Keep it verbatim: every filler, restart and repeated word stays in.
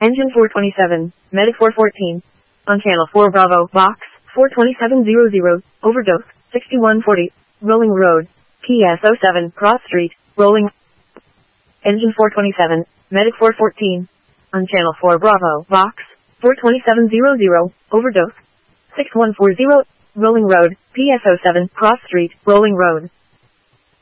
Engine four twenty-seven, Medic four fourteen. On channel four Bravo, box, four twenty-seven hundred, overdose, sixty-one forty, Rolling Road, P S oh seven, Cross Street, Rolling. Engine four twenty-seven, Medic four fourteen. On channel four Bravo, box, four twenty-seven hundred, overdose, six one four zero, Rolling Road, P S oh seven, Cross Street, Rolling Road.